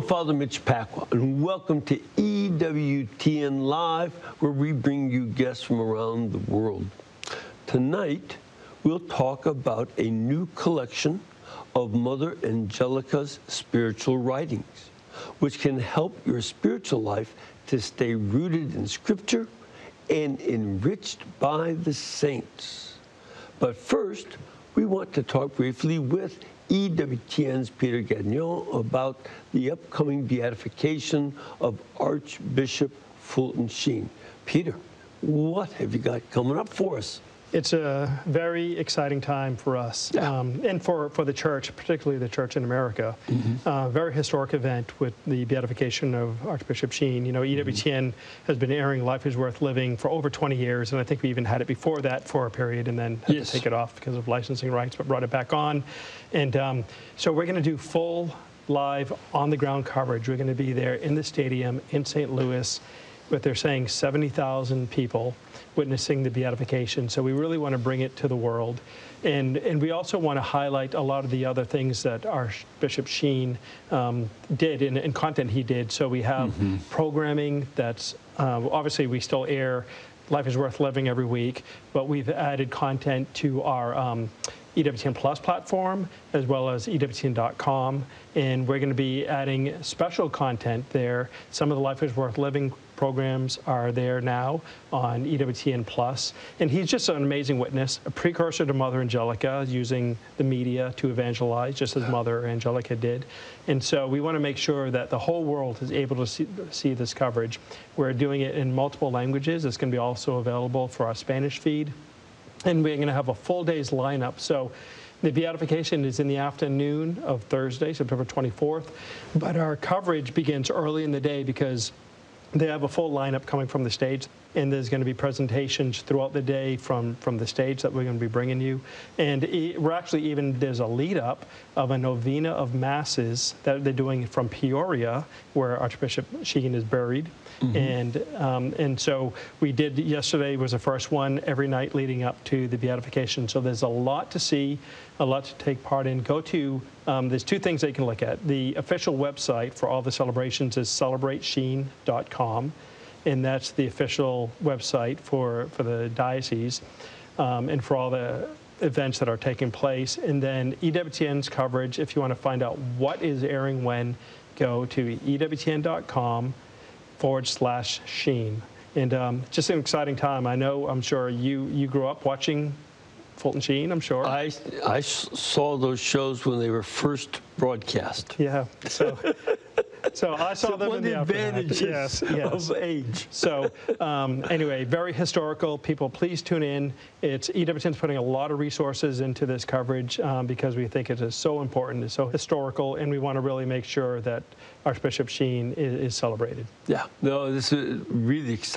Father Mitch Pacwa, and welcome to EWTN Live, where we bring you guests from around the world. Tonight, we'll talk about a new collection of Mother Angelica's spiritual writings, which can help your spiritual life to stay rooted in Scripture and enriched by the saints. But first, we want to talk briefly with EWTN's Peter Gagnon about the upcoming beatification of Archbishop Fulton Sheen. Peter, what have you got coming up for us? It's a very exciting time for us, and for the church, particularly the church in America. Very historic event with the beatification of Archbishop Sheen. You know, EWTN has been airing Life is Worth Living for over 20 years, and I think we even had it before that for a period and then had to take it off because of licensing rights, but brought it back on. And so we're going to do full live on-the-ground coverage. We're going to be there in the stadium in St. Louis, but they're saying 70,000 people witnessing the beatification. So we really want to bring it to the world. And we also want to highlight a lot of the other things that Archbishop Sheen did and content he did. So we have programming that's, obviously we still air Life is Worth Living every week, but we've added content to our EWTN Plus platform, as well as EWTN.com, and we're going to be adding special content there. Some of the Life is Worth Living programs are there now on EWTN Plus, and he's just an amazing witness, a precursor to Mother Angelica, using the media to evangelize, just as Mother Angelica did. And so we want to make sure that the whole world is able to see this coverage. We're doing it in multiple languages. It's going to be also available for our Spanish feed. And we're going to have a full day's lineup. So the beatification is in the afternoon of Thursday, September 24th. But our coverage begins early in the day because they have a full lineup coming from the stage. And there's going to be presentations throughout the day from the stage that we're going to be bringing you. And we're actually there's a lead up of a novena of masses that they're doing from Peoria, where Archbishop Sheen is buried. And so we did, yesterday was the first one, every night leading up to the beatification. So there's a lot to see, a lot to take part in. Go to, there's two things that you can look at. The official website for all the celebrations is celebratesheen.com. And that's the official website for the diocese and for all the events that are taking place. And then EWTN's coverage, if you want to find out what is airing when, go to EWTN.com/Sheen. And just an exciting time. I'm sure you grew up watching Fulton Sheen, I'm sure. I saw those shows when they were first broadcast. Yeah, so I saw them in the advantages yes. of age. So anyway, very historical. People, please tune in. EWTN's putting a lot of resources into this coverage because we think it is so important, it's so historical, and we want to really make sure that Archbishop Sheen is celebrated. Yeah, no, this is really exciting.